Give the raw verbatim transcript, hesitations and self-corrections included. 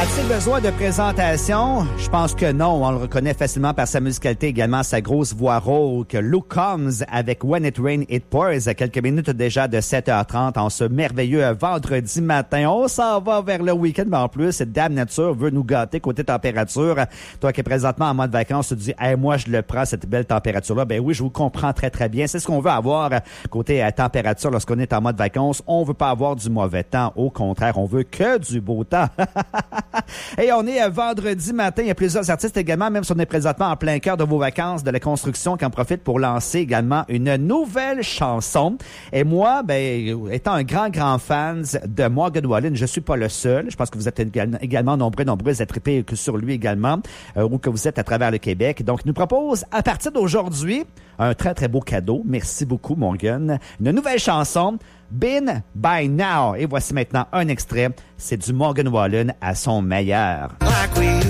A-t-il besoin de présentation? Je pense que non. On le reconnaît facilement par sa musicalité, également sa grosse voix rauque. Luke Combs avec When It Rain, It Pours. À quelques minutes déjà de sept heures trente en ce merveilleux vendredi matin. On s'en va vers le week-end, mais en plus, cette dame nature veut nous gâter côté température. Toi qui es présentement en mode vacances, tu te dis, hey, moi, je le prends, cette belle température-là. Ben oui, je vous comprends très, très bien. C'est ce qu'on veut avoir côté température lorsqu'on est en mode vacances. On veut pas avoir du mauvais temps. Au contraire, on veut que du beau temps. Et on est vendredi matin. Il y a plusieurs artistes également, même si on est présentement en plein cœur de vos vacances de la construction, qui en profitent pour lancer également une nouvelle chanson. Et moi, ben, étant un grand, grand fan de Morgan Wallen, je suis pas le seul. Je pense que vous êtes également nombreux, nombreuses à triper sur lui également, euh, ou que vous êtes à travers le Québec. Donc, il nous propose, à partir d'aujourd'hui, un très, très beau cadeau. Merci beaucoup, Morgan. Une nouvelle chanson, Been by Now. Et voici maintenant un extrait. C'est du Morgan Wallen à son meilleur. Like we